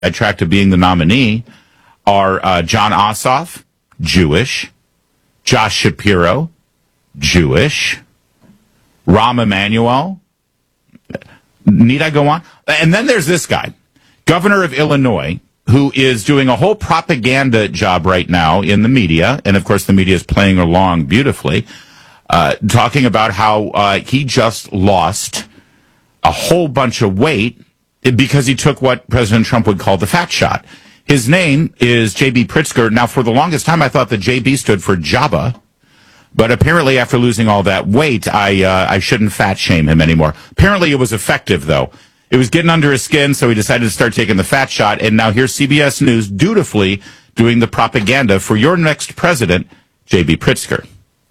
track to being the nominee are John Ossoff, Jewish, Josh Shapiro, Jewish, Rahm Emanuel. Need I go on? And then there's this guy, governor of Illinois, who is doing a whole propaganda job right now in the media. And, of course, the media is playing along beautifully, talking about how he just lost a whole bunch of weight because he took what President Trump would call the fat shot. His name is J.B. Pritzker. Now, for the longest time, I thought that J.B. stood for Jabba. But apparently, after losing all that weight, I shouldn't fat shame him anymore. Apparently, it was effective, though. It was getting under his skin, so he decided to start taking the fat shot. And now here's CBS News dutifully doing the propaganda for your next president, J.B. Pritzker.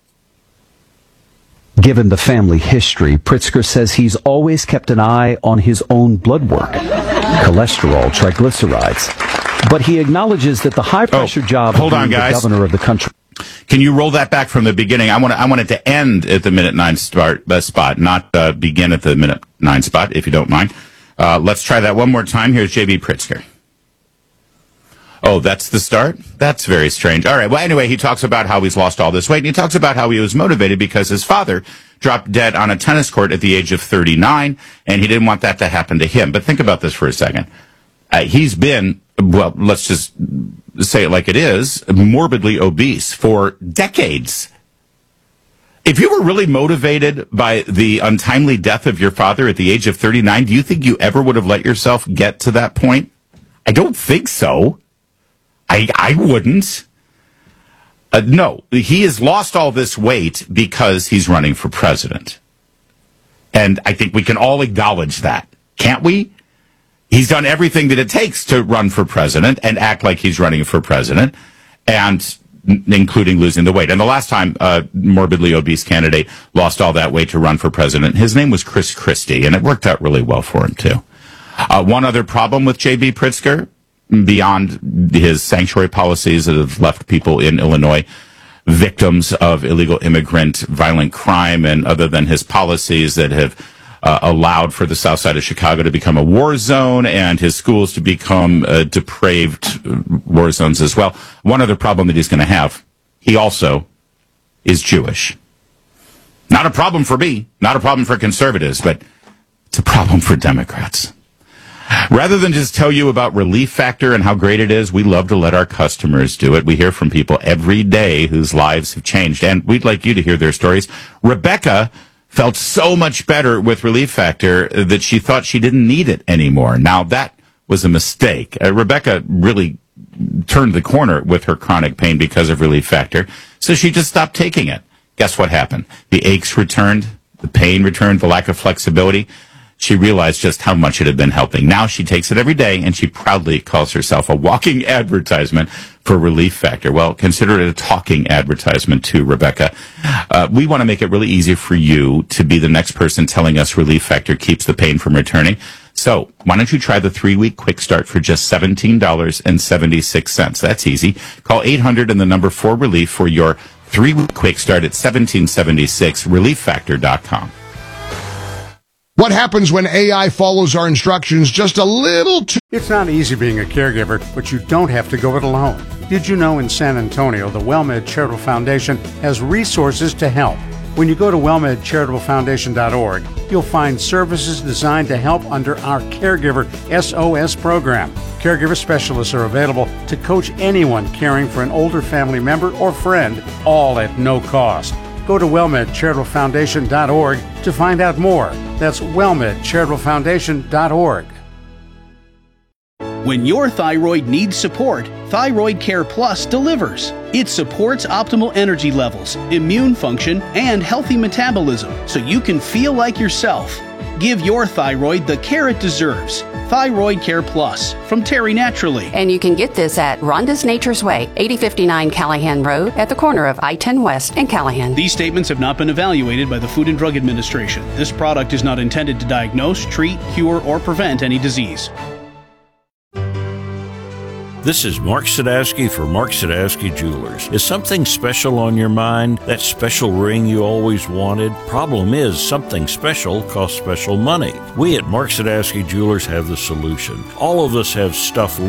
Given the family history, Pritzker says he's always kept an eye on his own blood work, cholesterol, triglycerides. But he acknowledges that the high-pressure job of being the governor of the country... Can you roll that back from the beginning? I want it to end at the minute 9 spot, not begin at the minute 9 spot, if you don't mind. Let's try that one more time. Here's J.B. Pritzker. Oh, that's the start? That's very strange. All right. Well, anyway, he talks about how he's lost all this weight, and he talks about how he was motivated because his father dropped dead on a tennis court at the age of 39, and he didn't want that to happen to him. But think about this for a second. He's been, well, let's just say it like it is, morbidly obese for decades. If you were really motivated by the untimely death of your father at the age of 39, do you think you ever would have let yourself get to that point? I don't think so. I wouldn't. No, he has lost all this weight because he's running for president. And I think we can all acknowledge that, can't we? He's done everything that it takes to run for president and act like he's running for president, and including losing the weight. And the last time a morbidly obese candidate lost all that weight to run for president, his name was Chris Christie, and it worked out really well for him, too. One other problem with J.B. Pritzker, beyond his sanctuary policies that have left people in Illinois victims of illegal immigrant violent crime, and other than his policies that have allowed for the south side of Chicago to become a war zone and his schools to become depraved war zones as well. One other problem that he's going to have, he also is Jewish. Not a problem for me, not a problem for conservatives, but it's a problem for Democrats. Rather than just tell you about Relief Factor and how great it is, we love to let our customers do it. We hear from people every day whose lives have changed, and we'd like you to hear their stories. Rebecca felt so much better with Relief Factor that she thought she didn't need it anymore. Now, that was a mistake. Rebecca really turned the corner with her chronic pain because of Relief Factor, so she just stopped taking it. Guess what happened? The aches returned, the pain returned, the lack of flexibility. She realized just how much it had been helping. Now she takes it every day, and she proudly calls herself a walking advertisement for Relief Factor. Well, consider it a talking advertisement too, Rebecca. We want to make it really easy for you to be the next person telling us Relief Factor keeps the pain from returning. So why don't you try the 3-week quick start for just $17.76. That's easy. Call 800 and the number 4 relief for your 3-week quick start at $17.76, relieffactor.com. What happens when AI follows our instructions just a little too... It's not easy being a caregiver, but you don't have to go it alone. Did you know in San Antonio, the WellMed Charitable Foundation has resources to help? When you go to wellmedcharitablefoundation.org, you'll find services designed to help under our Caregiver SOS program. Caregiver specialists are available to coach anyone caring for an older family member or friend, all at no cost. Go to wellmedcharitablefoundation.org to find out more. That's wellmedcharitablefoundation.org. When your thyroid needs support, Thyroid Care Plus delivers. It supports optimal energy levels, immune function, and healthy metabolism so you can feel like yourself. Give your thyroid the care it deserves. Thyroid Care Plus from Terry Naturally. And you can get this at Rhonda's Nature's Way, 8059 Callahan Road at the corner of I-10 West and Callahan. These statements have not been evaluated by the Food and Drug Administration. This product is not intended to diagnose, treat, cure, or prevent any disease. This is Mark Sadowski for Mark Sadowski Jewelers. Is something special on your mind? That special ring you always wanted? Problem is, something special costs special money. We at Mark Sadowski Jewelers have the solution. All of us have stuff